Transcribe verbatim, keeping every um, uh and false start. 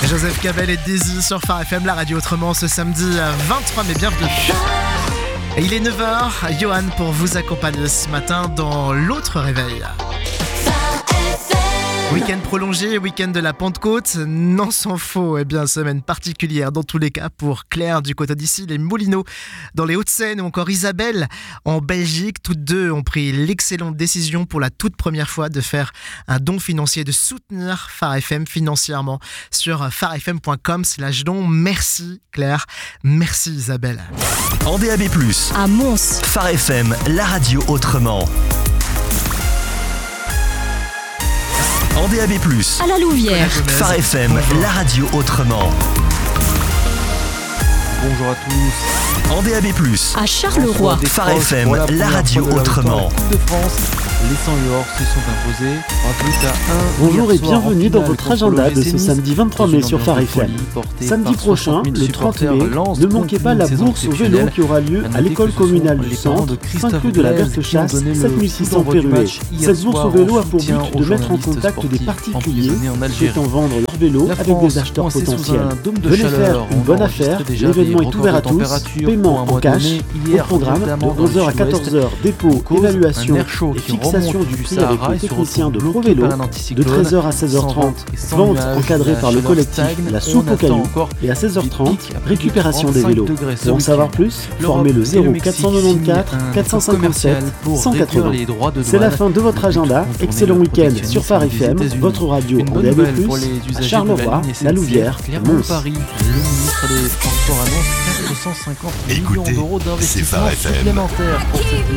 Joseph Cabel et Daisy sur Phare F M, la radio autrement, ce samedi vingt-trois mai, bienvenue. Et il est neuf heures, Johan pour vous accompagner ce matin dans l'autre réveil. Week-end prolongé, week-end de la Pentecôte, non sans faux, eh bien semaine particulière dans tous les cas pour Claire du côté d'ici, les Moulineaux dans les Hauts-de-Seine ou encore Isabelle en Belgique. Toutes deux ont pris l'excellente décision pour la toute première fois de faire un don financier, de soutenir Phare F M financièrement sur pharefm point com slash don. Merci Claire, merci Isabelle. En D A B plus, à Mons, Phare F M, la radio autrement. En D A B plus, à la Louvière, Phare F M, bonjour. La radio autrement. Bonjour à tous. En D A B plus, à Charleroi, Phare F M, la, la radio autrement. La de France, les Sang-Léors se sont imposés en plus à un. Bonjour et bienvenue dans votre agenda de ce samedi vingt-trois mai sur Phare F M. Samedi prochain, le trente mai, ne manquez pas la bourse au vélo qui aura lieu à l'école communale du centre, cinq rue de la Verte-Chasse, sept mille six cents Pérué. Cette bourse au vélo a pour but de mettre en contact des particuliers souhaitant vendre leur vélo avec des acheteurs potentiels. Venez faire une bonne affaire, l'événement est ouvert à tous, paiement en cash, au programme de onze heures à quatorze heures, dépôt, évaluation et fixation du prix avec le technicien de Pro Vélo, de treize heures à seize heures trente, vente encadrée par le collectif La Soupe aux Cailloux, et à seize heures trente, récupération des vélos. Pour en savoir plus, formez le zéro quatre cent quatre-vingt-quatorze quatre cent cinquante-sept cent quatre-vingts. C'est la fin de votre agenda, excellent week-end sur Phare F M, votre radio en D A B plus, à Charleroi, la Louvière, Mons. Paris, le ministre des Transports annonce quatre cent cinquante millions d'euros d'investissement supplémentaires pour cette